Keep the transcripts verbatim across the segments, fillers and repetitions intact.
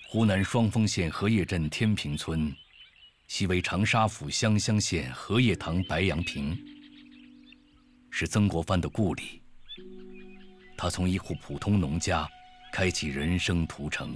湖南双峰县荷叶镇天平村，西为长沙府湘乡县荷叶塘白杨坪，是曾国藩的故里。他从一户普通农家开启人生途程。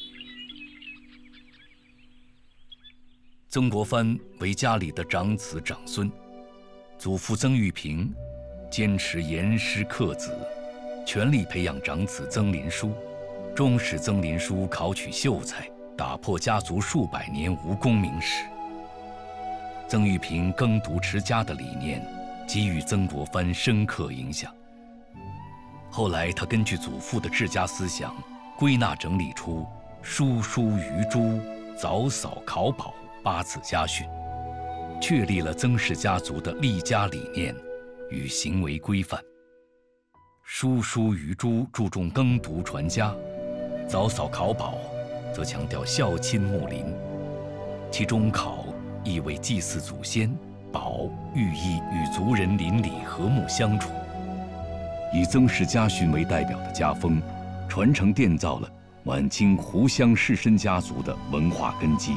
曾国藩为家里的长子长孙，祖父曾玉平坚持严师克子，全力培养长子曾林书，终使曾林书考取秀才，打破家族数百年无功名史。曾玉平耕读持家的理念，给予曾国藩深刻影响。后来，他根据祖父的治家思想，归纳整理出书书于诸、早扫考宝八字家训，确立了曾氏家族的立家理念与行为规范。书书于诸注重耕读传家，早扫考宝则强调孝亲睦邻。其中考意为祭祀祖先，宝寓意与族人邻里和睦相处。以曾氏家训为代表的家风，传承奠造了晚清湖湘士绅家族的文化根基。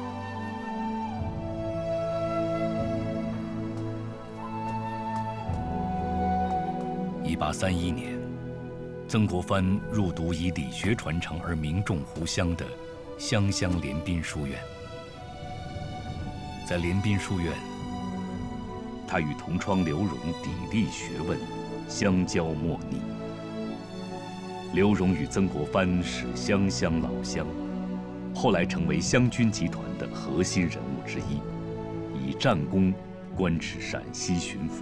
一八三一年，曾国藩入读以理学传承而名重湖湘的湘乡联宾书院。在联宾书院，他与同窗刘荣砥砺学问，相交莫逆。刘荣与曾国藩是湘乡老乡，后来成为湘军集团的核心人物之一，以战功官至陕西巡抚。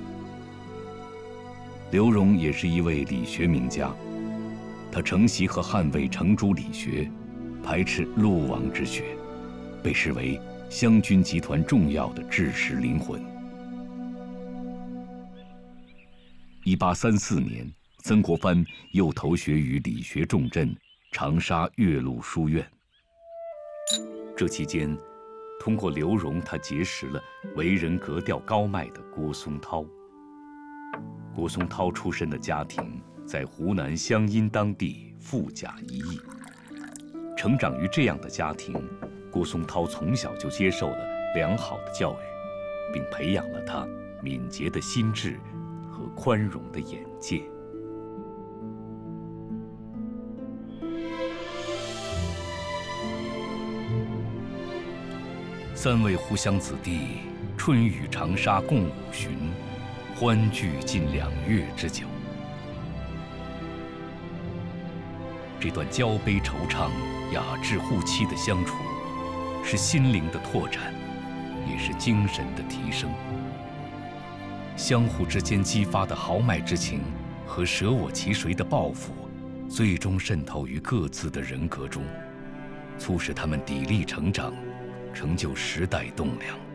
刘荣也是一位理学名家，他承袭和捍卫程朱理学，排斥陆王之学，被视为湘军集团重要的治实灵魂。一八三四年，曾国藩又投学于理学重镇长沙岳麓书院。这期间，通过刘荣，他结识了为人格调高迈的郭松涛。郭松涛出身的家庭在湖南湘阴当地富甲一亿，成长于这样的家庭，郭松涛从小就接受了良好的教育，并培养了他敏捷的心智和宽容的眼界。三位湖湘子弟春与长沙共五旬，欢聚近两月之久。这段交杯惆怅、雅致互期的相处，是心灵的拓展，也是精神的提升。相互之间激发的豪迈之情和舍我其谁的抱负，最终渗透于各自的人格中，促使他们砥砺成长，成就时代栋梁。